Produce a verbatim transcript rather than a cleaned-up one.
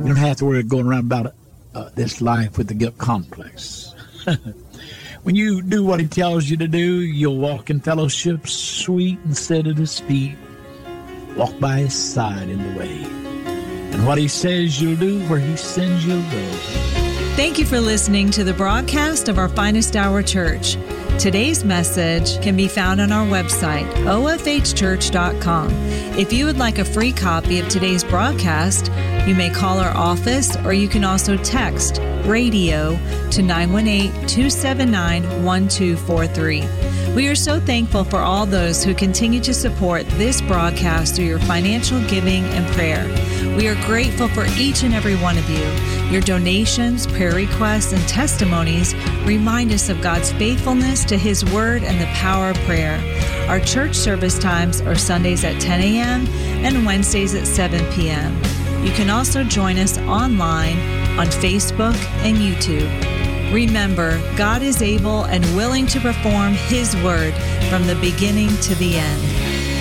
You don't have to worry going around about uh, this life with the guilt complex. When you do what he tells you to do, you'll walk in fellowship, sweet and sit at his feet. Walk by his side in the way. And what he says you'll do, where he sends you'll go. Thank you for listening to the broadcast of our Finest Hour Church. Today's message can be found on our website, o f h church dot com. If you would like a free copy of today's broadcast, you may call our office or you can also text radio to nine one eight, two seven nine, one two four three. We are so thankful for all those who continue to support this broadcast through your financial giving and prayer. We are grateful for each and every one of you. Your donations, prayer requests, and testimonies remind us of God's faithfulness to His Word and the power of prayer. Our church service times are Sundays at ten a.m. and Wednesdays at seven p.m. You can also join us online on Facebook and YouTube. Remember, God is able and willing to perform His Word from the beginning to the end.